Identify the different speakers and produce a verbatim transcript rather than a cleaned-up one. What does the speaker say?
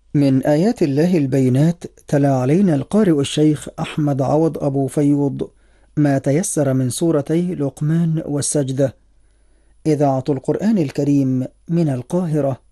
Speaker 1: من آيات الله البينات تلا علينا القارئ الشيخ أحمد عوض أبو فيوض ما تيسر من سورتي لقمان والسجدة. إذاعة القرآن الكريم من القاهرة.